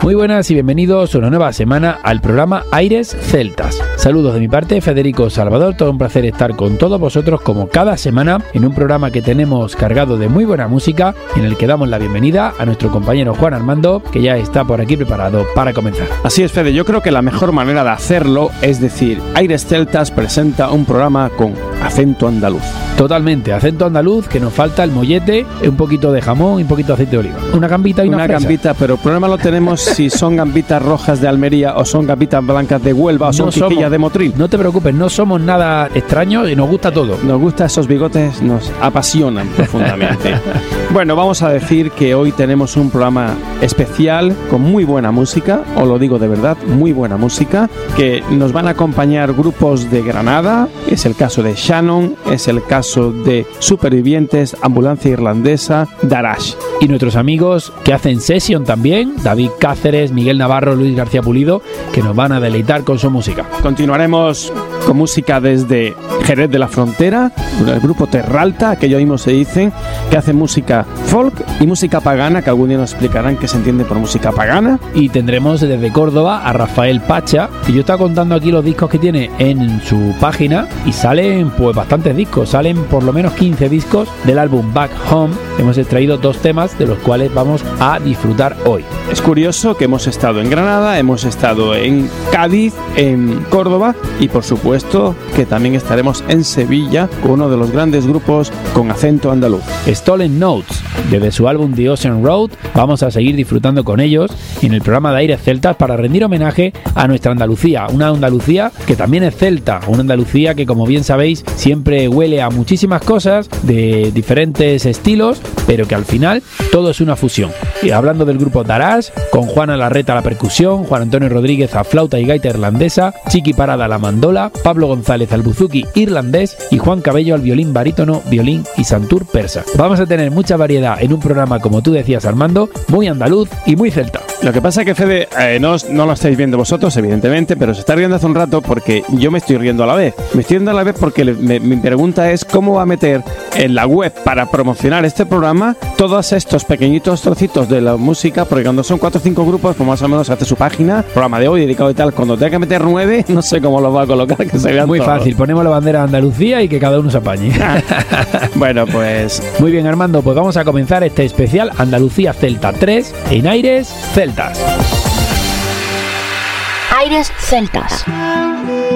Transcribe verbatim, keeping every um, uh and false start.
Muy buenas y bienvenidos una nueva semana al programa Aires Celtas. Saludos de mi parte, Federico Salvador, todo un placer estar con todos vosotros como cada semana en un programa que tenemos cargado de muy buena música, en el que damos la bienvenida a nuestro compañero Juan Armando, que ya está por aquí preparado para comenzar. Así es, Fede, yo creo que la mejor manera de hacerlo es decir, Aires Celtas presenta un programa con acento andaluz. Totalmente, acento andaluz, que nos falta el mollete, un poquito de jamón y un poquito de aceite de oliva. Una gambita y una, una fresa. gambita, pero el problema lo tenemos si son gambitas rojas de Almería o son gambitas blancas de Huelva o son No quijillas somos, de Motril. No te preocupes, no somos nada extraños y nos gusta todo. Nos gustan esos bigotes, nos apasionan profundamente. Bueno, vamos a decir que hoy tenemos un programa especial con muy buena música, os lo digo de verdad, muy buena música, que nos van a acompañar grupos de Granada, es el caso de Shannon, es el caso de Supervivientes, Ambulancia Irlandesa, Darash. Y nuestros amigos que hacen session también, David Cáceres, Miguel Navarro, Luis García Pulido, que nos van a deleitar con su música. Continuaremos con música desde Jerez de la Frontera, el grupo Terralta, aquello mismo se dicen, que hace música folk y música pagana, que algún día nos explicarán qué se entiende por música pagana. Y tendremos desde Córdoba a Rafael Pacha, y yo estaba contando aquí los discos que tiene en su página, y salen pues bastantes discos, salen por lo menos quince discos del álbum Back Home. Hemos extraído dos temas de los cuales vamos a disfrutar hoy. Es curioso que hemos estado en Granada, hemos estado en Cádiz, en Córdoba y por supuesto que también estaremos en Sevilla con uno de los grandes grupos con acento andaluz. Stolen Notes, desde su álbum The Ocean Road. Vamos a seguir disfrutando con ellos en el programa de Aires Celtas para rendir homenaje a nuestra Andalucía, una Andalucía que también es celta, una Andalucía que, como bien sabéis, siempre huele a muchísimas cosas de diferentes estilos, pero que al final todo es una fusión. Y hablando del grupo Darash, con Juana Larreta a la percusión, Juan Antonio Rodríguez a flauta y gaita irlandesa, Chiqui Parada a la mandola, Pablo González al buzuki irlandés y Juan Cabello al violín barítono, violín y santur persa. Vamos a tener mucha variedad en un programa, como tú decías, Armando, muy andaluz y muy celta. Lo que pasa es que, Fede, eh, no, no lo estáis viendo vosotros, evidentemente, pero se está riendo hace un rato porque yo me estoy riendo a la vez. Me estoy riendo a la vez porque le, me, mi pregunta es cómo va a meter en la web para promocionar este programa todos estos pequeñitos trocitos de la música, porque cuando son cuatro o cinco grupos, pues más o menos hace su página, programa de hoy dedicado y tal. Cuando tenga que meter nueve, no sé cómo los va a colocar, que se vean muy todos. Fácil, ponemos la bandera de Andalucía y que cada uno se apañe. Bueno, pues muy bien, Armando, pues vamos a comenzar este especial Andalucía Celta tres en Aires Celtas. Aires Celtas.